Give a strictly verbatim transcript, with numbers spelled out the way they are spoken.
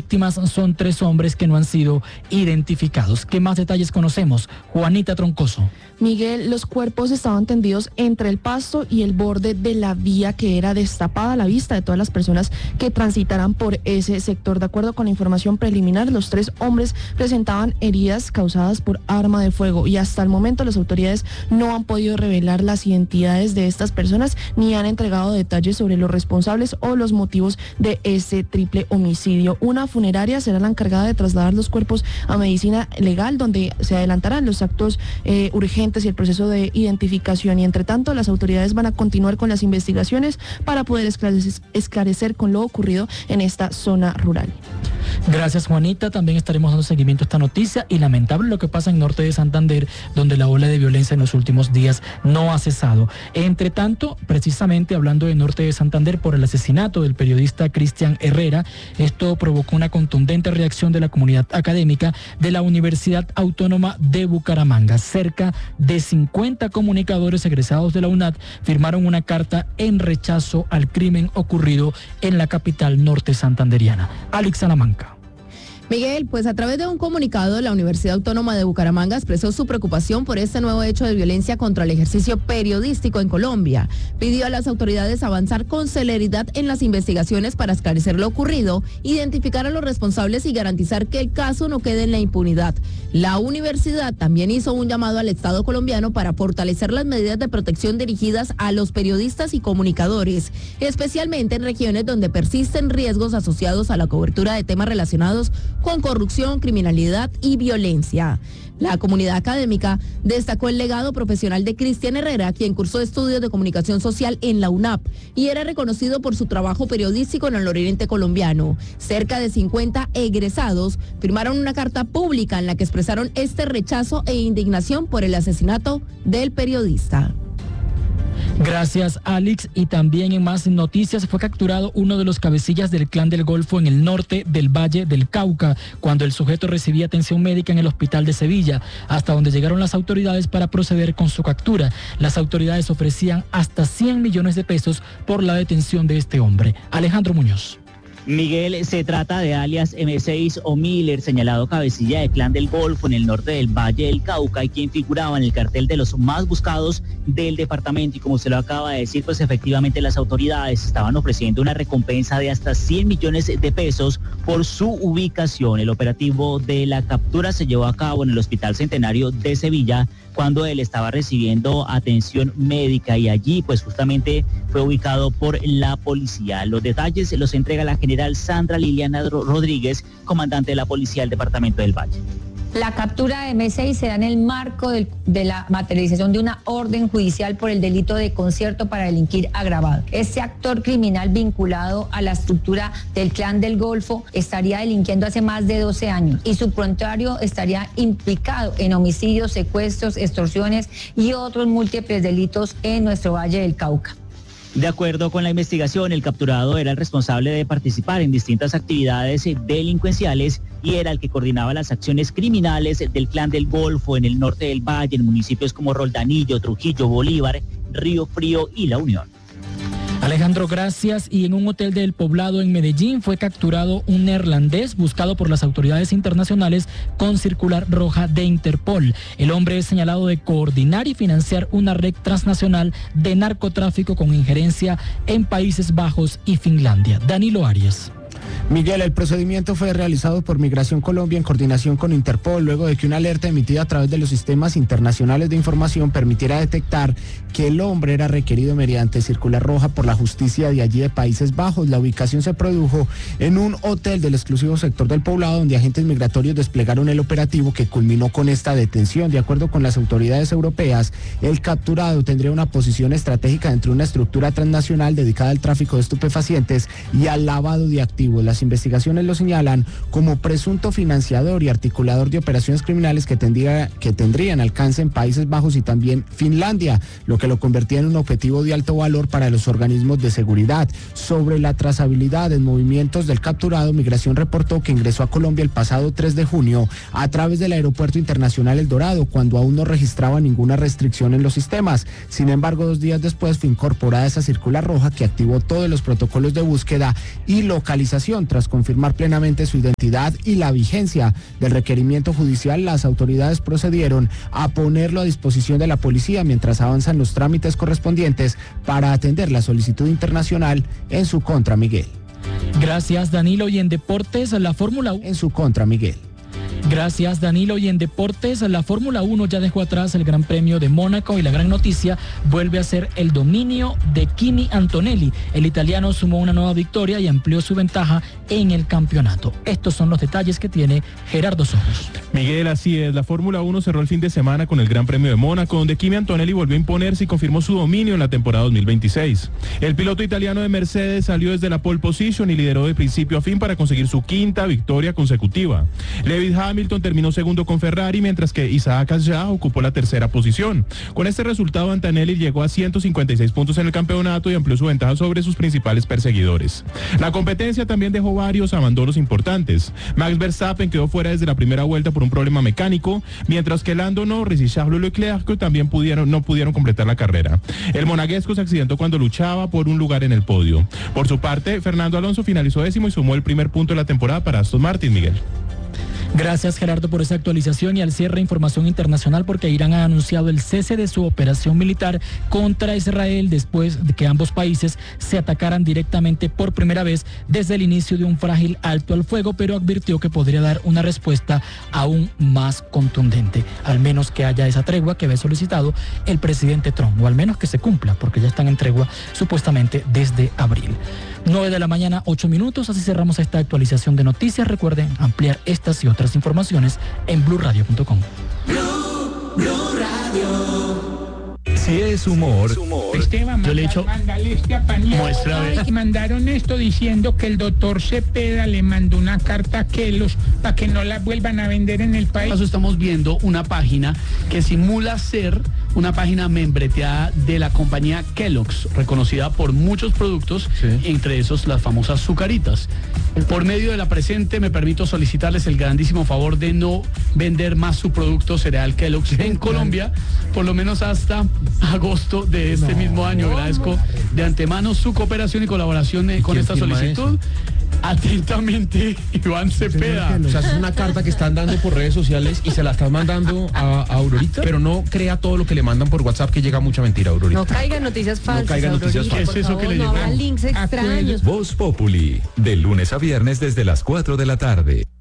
víctimas son tres hombres que no han sido identificados. ¿Qué más detalles conocemos? Juanita Troncoso. Miguel, los cuerpos estaban tendidos entre el pasto y el borde de la vía que era destapada a la vista de todas las personas que transitaran por ese sector. De acuerdo con la información preliminar, los tres hombres presentaban heridas causadas por arma de fuego y hasta el momento las autoridades no han podido revelar las identidades de estas personas ni han entregado detalles sobre los responsables o los motivos de este triple homicidio. Una funeraria será la encargada de trasladar los cuerpos a medicina legal, donde se adelantarán los actos eh, urgentes y el proceso de identificación, y entre tanto las autoridades van a continuar con las investigaciones para poder esclarecer, esclarecer con lo ocurrido en esta zona rural. Gracias, Juanita. También estaremos dando seguimiento a esta noticia y lamentable lo que pasa en Norte de Santander, donde la ola de violencia en los últimos días no ha cesado. Entre tanto, precisamente hablando de Norte de Santander, por el asesinato del periodista Cristian Herrera, esto provocó una contundente reacción de la comunidad académica de la Universidad Autónoma de Bucaramanga. Cerca de cincuenta comunicadores egresados de la U N A D firmaron una carta en rechazo al crimen ocurrido en la capital norte santanderiana. Alex Salamanca. Miguel, pues a través de un comunicado, la Universidad Autónoma de Bucaramanga expresó su preocupación por este nuevo hecho de violencia contra el ejercicio periodístico en Colombia. Pidió a las autoridades avanzar con celeridad en las investigaciones para esclarecer lo ocurrido, identificar a los responsables y garantizar que el caso no quede en la impunidad. La universidad también hizo un llamado al Estado colombiano para fortalecer las medidas de protección dirigidas a los periodistas y comunicadores, especialmente en regiones donde persisten riesgos asociados a la cobertura de temas relacionados con corrupción, criminalidad y violencia. La comunidad académica destacó el legado profesional de Cristian Herrera, quien cursó estudios de comunicación social en la U N A P y era reconocido por su trabajo periodístico en el oriente colombiano. Cerca de cincuenta egresados firmaron una carta pública en la que expresaron este rechazo e indignación por el asesinato del periodista. Gracias, Alex. Y también en más noticias, fue capturado uno de los cabecillas del Clan del Golfo en el norte del Valle del Cauca, cuando el sujeto recibía atención médica en el hospital de Sevilla, hasta donde llegaron las autoridades para proceder con su captura. Las autoridades ofrecían hasta cien millones de pesos por la detención de este hombre. Alejandro Muñoz. Miguel, se trata de alias eme seis o Miller, señalado cabecilla del Clan del Golfo en el norte del Valle del Cauca y quien figuraba en el cartel de los más buscados del departamento. Y como usted lo acaba de decir, pues efectivamente las autoridades estaban ofreciendo una recompensa de hasta cien millones de pesos por su ubicación. El operativo de la captura se llevó a cabo en el Hospital Centenario de Sevilla, cuando él estaba recibiendo atención médica, y allí pues justamente fue ubicado por la policía. Los detalles los entrega la general Sandra Liliana Rodríguez, comandante de la policía del departamento del Valle. La captura de eme seis se da en el marco del, de la materialización de una orden judicial por el delito de concierto para delinquir agravado. Este actor criminal vinculado a la estructura del Clan del Golfo estaría delinquiendo hace más de doce años y su prontuario estaría implicado en homicidios, secuestros, extorsiones y otros múltiples delitos en nuestro Valle del Cauca. De acuerdo con la investigación, el capturado era el responsable de participar en distintas actividades delincuenciales y era el que coordinaba las acciones criminales del Clan del Golfo en el norte del Valle, en municipios como Roldanillo, Trujillo, Bolívar, Río Frío y La Unión. Alejandro, gracias. Y en un hotel del Poblado en Medellín fue capturado un neerlandés buscado por las autoridades internacionales con circular roja de Interpol. El hombre es señalado de coordinar y financiar una red transnacional de narcotráfico con injerencia en Países Bajos y Finlandia. Danilo Arias. Miguel, el procedimiento fue realizado por Migración Colombia en coordinación con Interpol, luego de que una alerta emitida a través de los sistemas internacionales de información permitiera detectar que el hombre era requerido mediante circular roja por la justicia de allí de Países Bajos. La ubicación se produjo en un hotel del exclusivo sector del Poblado, donde agentes migratorios desplegaron el operativo que culminó con esta detención. De acuerdo con las autoridades europeas, el capturado tendría una posición estratégica dentro de una estructura transnacional dedicada al tráfico de estupefacientes y al lavado de activos. Las investigaciones lo señalan como presunto financiador y articulador de operaciones criminales que, tendría, que tendrían alcance en Países Bajos y también Finlandia, lo que lo convertía en un objetivo de alto valor para los organismos de seguridad. Sobre la trazabilidad en movimientos del capturado, Migración reportó que ingresó a Colombia el pasado tres de junio a través del Aeropuerto Internacional El Dorado, cuando aún no registraba ninguna restricción en los sistemas. Sin embargo, dos días después fue incorporada esa circular roja que activó todos los protocolos de búsqueda y localización información. Tras confirmar plenamente su identidad y la vigencia del requerimiento judicial, las autoridades procedieron a ponerlo a disposición de la policía mientras avanzan los trámites correspondientes para atender la solicitud internacional en su contra, Miguel. Gracias, Danilo. Y en deportes, la Fórmula uno. En su contra, Miguel. Gracias, Danilo. Y en deportes, la Fórmula uno ya dejó atrás el Gran Premio de Mónaco y la gran noticia vuelve a ser el dominio de Kimi Antonelli. El italiano sumó una nueva victoria y amplió su ventaja en el campeonato. Estos son los detalles que tiene Gerardo Soros. Miguel, así es. La Fórmula uno cerró el fin de semana con el Gran Premio de Mónaco, donde Kimi Antonelli volvió a imponerse y confirmó su dominio en la temporada dos mil veintiséis. El piloto italiano de Mercedes salió desde la pole position y lideró de principio a fin para conseguir su quinta victoria consecutiva. Lewis Hamilton terminó segundo con Ferrari, mientras que Isaac Hadjar ocupó la tercera posición. Con este resultado, Antonelli llegó a ciento cincuenta y seis puntos en el campeonato y amplió su ventaja sobre sus principales perseguidores. La competencia también dejó varios abandonos importantes. Max Verstappen quedó fuera desde la primera vuelta por un problema mecánico, mientras que Lando Norris y Charles Leclerc también pudieron, no pudieron completar la carrera. El monegasco se accidentó cuando luchaba por un lugar en el podio. Por su parte, Fernando Alonso finalizó décimo y sumó el primer punto de la temporada para Aston Martin, Miguel. Gracias, Gerardo, por esa actualización. Y al cierre, información internacional, porque Irán ha anunciado el cese de su operación militar contra Israel después de que ambos países se atacaran directamente por primera vez desde el inicio de un frágil alto al fuego, pero advirtió que podría dar una respuesta aún más contundente, al menos que haya esa tregua que había solicitado el presidente Trump, o al menos que se cumpla, porque ya están en tregua supuestamente desde abril. nueve de la mañana, ocho minutos, así cerramos esta actualización de noticias. Recuerden ampliar estas y otras informaciones en blue radio punto com. Blue, Blue Radio. Si es humor, Esteban, yo le he hecho, muestra a mandaron esto diciendo que el doctor Cepeda le mandó una carta a Kelos para que no la vuelvan a vender en el país. Estamos viendo una página que simula ser una página membreteada de la compañía Kellogg's, reconocida por muchos productos, sí, entre esos las famosas Zucaritas. Por medio de la presente me permito solicitarles el grandísimo favor de no vender más su producto cereal Kellogg's en Colombia, por lo menos hasta agosto de este no, mismo año. No, Agradezco de antemano su cooperación y colaboración eh, con esta solicitud. Eso? Atentamente, Iván Cepeda. O sea, es una carta que están dando por redes sociales y se la están mandando a, a Aurorita, pero no crea todo lo que le mandan por WhatsApp, que llega mucha mentira, Aurorita. No caigan noticias falsas, no caigan noticias Aurorita, falsas. ¿Qué es eso favor, que le no llegó? hagan links extraños. Voz Populi, de lunes a viernes desde las cuatro de la tarde.